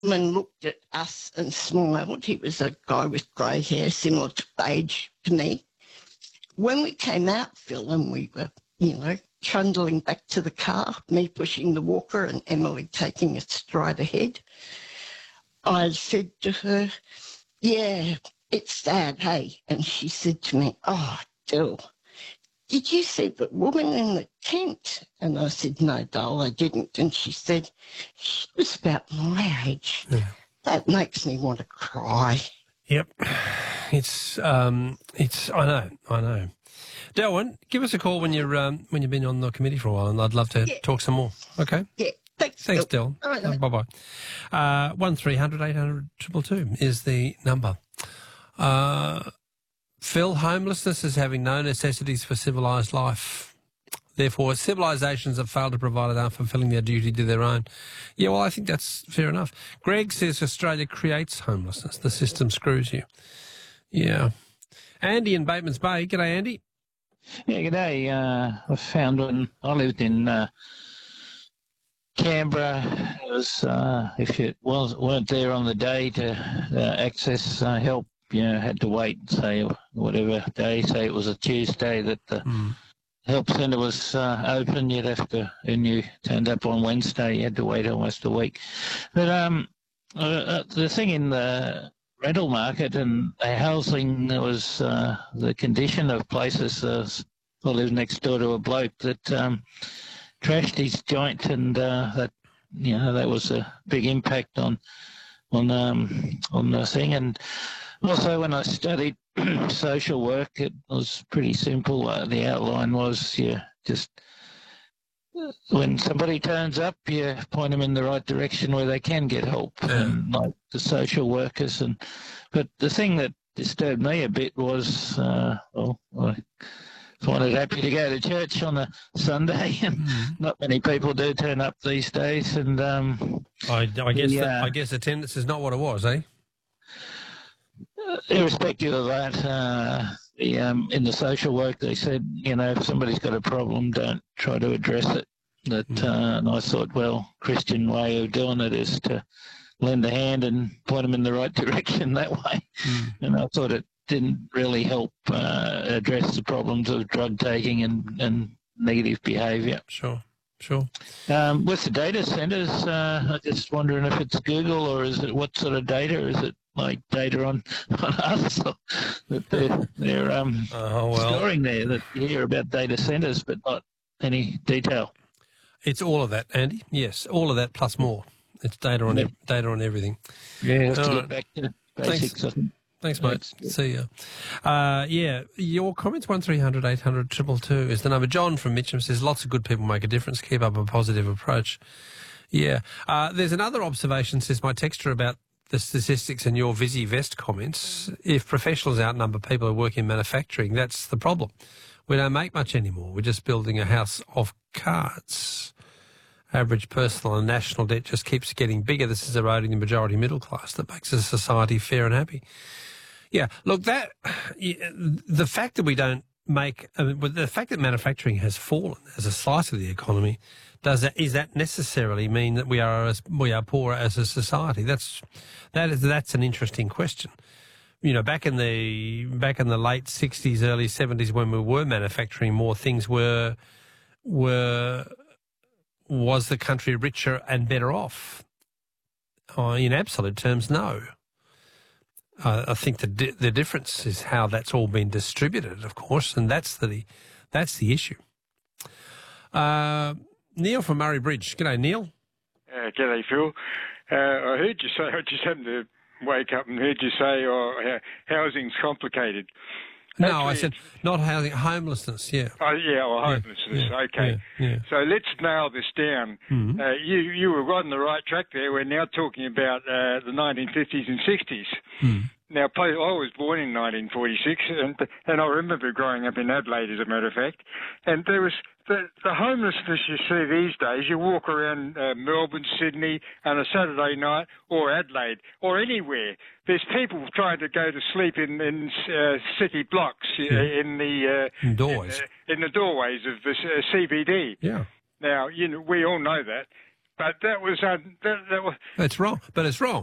man looked at us and smiled. He was a guy with grey hair, similar to age to me. When we came out, Phil, and we were, trundling back to the car, me pushing the walker and Emily taking a stride ahead, I said to her, yeah, it's sad, hey? And she said to me, oh, Dill, did you see the woman in the tent? And I said, no, doll, I didn't. And she said, she was about my age. Yeah. That makes me want to cry. Yep. I know. Delwyn, give us a call when you've been on the committee for a while, and I'd love to talk some more. Okay? Yeah. Thanks, Del. Right, bye-bye. 1300 800 222 is the number. Phil, homelessness is having no necessities for civilised life. Therefore, civilisations have failed to provide it are fulfilling their duty to their own. Yeah, well, I think that's fair enough. Greg says Australia creates homelessness. The system screws you. Yeah. Andy in Bateman's Bay. G'day, Andy. Yeah, g'day. I found when I lived in Canberra, it was, if you weren't there on the day to access help, had to wait, say, whatever day, say it was a Tuesday that the help centre was open, you'd have to, and you turned up on Wednesday, you had to wait almost a week. But the thing in the rental market and the housing, there was the condition of places. I lived next door to a bloke that trashed his joint, and that was a big impact on the thing. And also, when I studied social work, it was pretty simple. The outline was, just when somebody turns up, you point them in the right direction where they can get help, and like the social workers. But the thing that disturbed me a bit was, I find it happy to go to church on a Sunday, and not many people do turn up these days. And I guess attendance is not what it was, eh? Irrespective of that, in the social work, they said, if somebody's got a problem, don't try to address it. And I thought, well, Christian way of doing it is to lend a hand and point them in the right direction that way. And I thought it didn't really help address the problems of drug taking and negative behaviour. Sure. With the data centres, I'm just wondering if it's Google, or is it what sort of data? Is it like data on us that they're storing there, that you hear about data centres but not any detail? It's all of that, Andy. Yes, all of that plus more. It's data on everything. Yeah, let's get back to basics. Thanks, mate. See ya. Your comments, 1300 800 222 is the number. John from Mitcham says, lots of good people make a difference. Keep up a positive approach. Yeah. There's another observation, says my texter, about the statistics and your Visi Vest comments. If professionals outnumber people who work in manufacturing, that's the problem. We don't make much anymore. We're just building a house of cards. Average personal and national debt just keeps getting bigger. This is eroding the majority middle class that makes a society fair and happy. Yeah, look, the fact that we don't the fact that manufacturing has fallen as a slice of the economy, does that necessarily mean that we are poorer as a society? That's an interesting question. Back in the late 60s, early 70s, when we were manufacturing more things, was the country richer and better off? In absolute terms, no. I think the difference is how that's all been distributed, of course, and that's the issue. Neil from Murray Bridge. G'day, Neil. G'day, Phil. I heard you say, I just happened to wake up and heard you say, housing's complicated. No, I said not housing, homelessness, yeah. Oh, yeah, or homelessness, yeah, okay. Yeah. So let's nail this down. Mm-hmm. You were on the right track there. We're now talking about the 1950s and 60s. Mm. Now, I was born in 1946, and I remember growing up in Adelaide, as a matter of fact, and there was the homelessness you see these days. You walk around Melbourne, Sydney on a Saturday night, or Adelaide, or anywhere. There's people trying to go to sleep in city blocks, in the doorways. In the doorways of the CBD. Yeah. Now, we all know that. But that was that was. It's wrong, but it's wrong.